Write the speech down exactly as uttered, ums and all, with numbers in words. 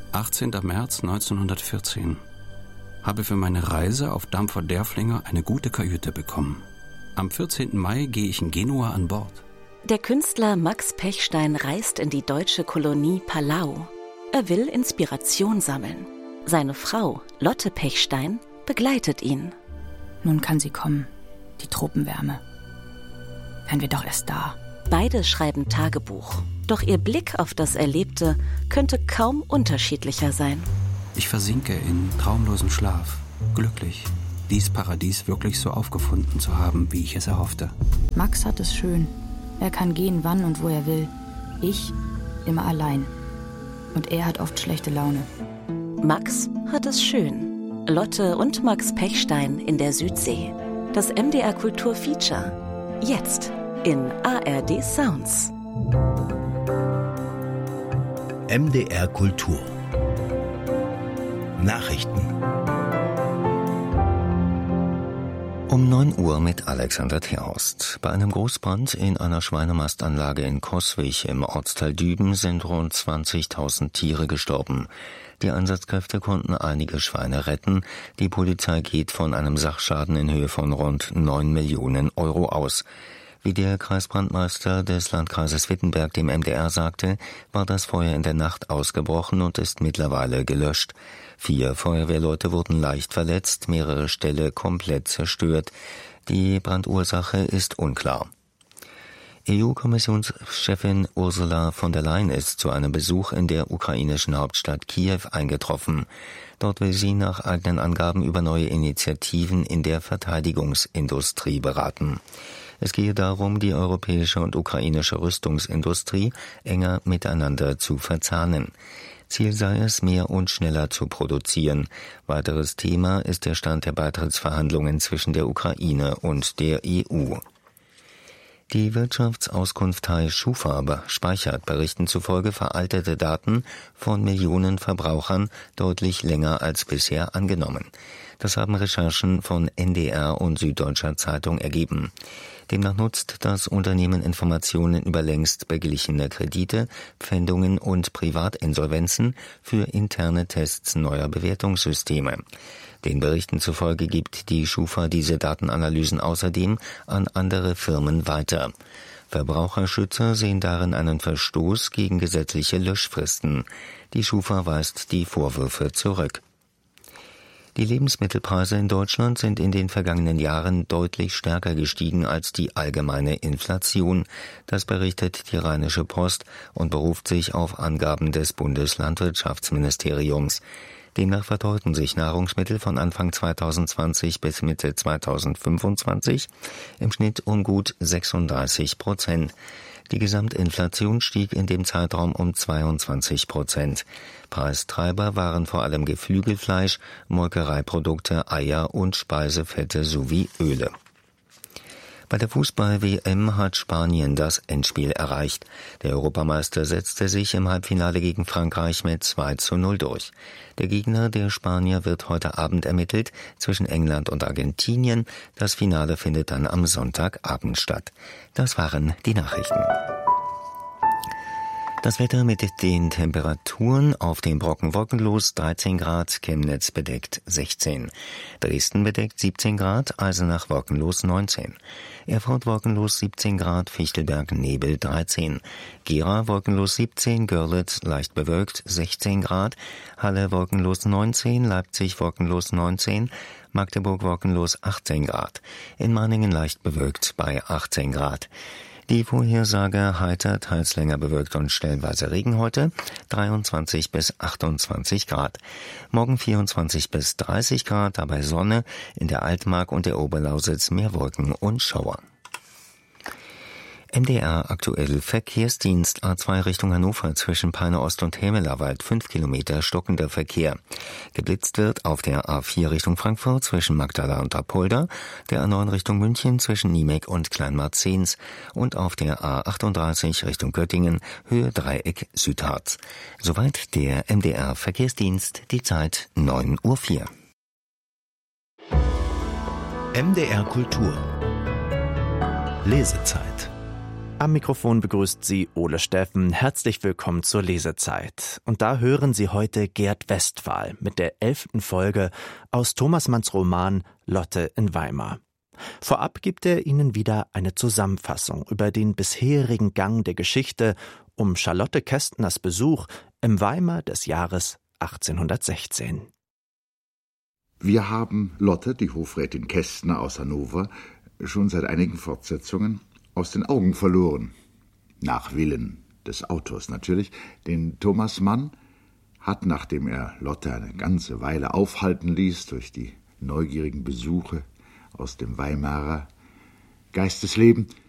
achtzehnter März neunzehnhundertvierzehn. Habe für meine Reise auf Dampfer Derfflinger eine gute Kajüte bekommen. Am vierzehnten Mai gehe ich in Genua an Bord. Der Künstler Max Pechstein reist in die deutsche Kolonie Palau. Er will Inspiration sammeln. Seine Frau, Lotte Pechstein, begleitet ihn. Nun kann sie kommen, die Tropenwärme. Wären wir doch erst da. Beide schreiben Tagebuch. Doch ihr Blick auf das Erlebte könnte kaum unterschiedlicher sein. Ich versinke in traumlosem Schlaf, glücklich, dies Paradies wirklich so aufgefunden zu haben, wie ich es erhoffte. Max hat es schön. Er kann gehen, wann und wo er will. Ich immer allein. Und er hat oft schlechte Laune. Max hat es schön. Lotte und Max Pechstein in der Südsee. Das M D R Kultur Feature. Jetzt in A R D Sounds. M D R Kultur. Nachrichten. Um neun Uhr mit Alexander Terhorst. Bei einem Großbrand in einer Schweinemastanlage in Coswig im Ortsteil Düben sind rund zwanzigtausend Tiere gestorben. Die Einsatzkräfte konnten einige Schweine retten. Die Polizei geht von einem Sachschaden in Höhe von rund neun Millionen Euro aus. Wie der Kreisbrandmeister des Landkreises Wittenberg dem M D R sagte, war das Feuer in der Nacht ausgebrochen und ist mittlerweile gelöscht. Vier Feuerwehrleute wurden leicht verletzt, mehrere Ställe komplett zerstört. Die Brandursache ist unklar. E U-Kommissionschefin Ursula von der Leyen ist zu einem Besuch in der ukrainischen Hauptstadt Kiew eingetroffen. Dort will sie nach eigenen Angaben über neue Initiativen in der Verteidigungsindustrie beraten. Es gehe darum, die europäische und ukrainische Rüstungsindustrie enger miteinander zu verzahnen. Ziel sei es, mehr und schneller zu produzieren. Weiteres Thema ist der Stand der Beitrittsverhandlungen zwischen der Ukraine und der E U. Die Wirtschaftsauskunftei Schufa speichert Berichten zufolge veraltete Daten von Millionen Verbrauchern deutlich länger als bisher angenommen. Das haben Recherchen von N D R und Süddeutscher Zeitung ergeben. Demnach nutzt das Unternehmen Informationen über längst beglichene Kredite, Pfändungen und Privatinsolvenzen für interne Tests neuer Bewertungssysteme. Den Berichten zufolge gibt die Schufa diese Datenanalysen außerdem an andere Firmen weiter. Verbraucherschützer sehen darin einen Verstoß gegen gesetzliche Löschfristen. Die Schufa weist die Vorwürfe zurück. Die Lebensmittelpreise in Deutschland sind in den vergangenen Jahren deutlich stärker gestiegen als die allgemeine Inflation. Das berichtet die Rheinische Post und beruft sich auf Angaben des Bundeslandwirtschaftsministeriums. Demnach verteuerten sich Nahrungsmittel von Anfang zweitausendzwanzig bis Mitte zweitausendfünfundzwanzig im Schnitt um gut sechsunddreißig Prozent. Die Gesamtinflation stieg in dem Zeitraum um zweiundzwanzig Prozent. Preistreiber waren vor allem Geflügelfleisch, Molkereiprodukte, Eier und Speisefette sowie Öle. Bei der Fußball-W M hat Spanien das Endspiel erreicht. Der Europameister setzte sich im Halbfinale gegen Frankreich mit zwei zu null durch. Der Gegner der Spanier wird heute Abend ermittelt zwischen England und Argentinien. Das Finale findet dann am Sonntagabend statt. Das waren die Nachrichten. Das Wetter mit den Temperaturen: auf dem Brocken wolkenlos dreizehn Grad, Chemnitz bedeckt sechzehn, Dresden bedeckt siebzehn Grad, Eisenach wolkenlos neunzehn, Erfurt wolkenlos siebzehn Grad, Fichtelberg Nebel dreizehn, Gera wolkenlos siebzehn, Görlitz leicht bewölkt sechzehn Grad, Halle wolkenlos neunzehn, Leipzig wolkenlos neunzehn, Magdeburg wolkenlos achtzehn Grad, in Meiningen leicht bewölkt bei achtzehn Grad. Die Vorhersage: heiter, teils länger bewölkt und stellenweise Regen heute, dreiundzwanzig bis achtundzwanzig Grad. Morgen vierundzwanzig bis dreißig Grad, dabei Sonne, in der Altmark und der Oberlausitz mehr Wolken und Schauer. M D R aktuell: Verkehrsdienst A zwei Richtung Hannover zwischen Peine Ost und Hämelerwald, fünf Kilometer stockender Verkehr. Geblitzt wird auf der A vier Richtung Frankfurt zwischen Magdala und Apolda, der A neun Richtung München zwischen Niemek und Kleinmarzens und auf der A achtunddreißig Richtung Göttingen, Höhe Dreieck Südharz. Soweit der M D R Verkehrsdienst, die Zeit neun Uhr vier. M D R Kultur. Lesezeit. Am Mikrofon begrüßt Sie Ole Steffen. Herzlich willkommen zur Lesezeit. Und da hören Sie heute Gerd Westphal mit der elften Folge aus Thomas Manns Roman Lotte in Weimar. Vorab gibt er Ihnen wieder eine Zusammenfassung über den bisherigen Gang der Geschichte um Charlotte Kästners Besuch im Weimar des Jahres achtzehnhundertsechzehn. Wir haben Lotte, die Hofrätin Kästner aus Hannover, schon seit einigen Fortsetzungen aus den Augen verloren. Nach Willen des Autors natürlich, denn Thomas Mann hat, nachdem er Lotte eine ganze Weile aufhalten ließ durch die neugierigen Besuche aus dem Weimarer Geistesleben,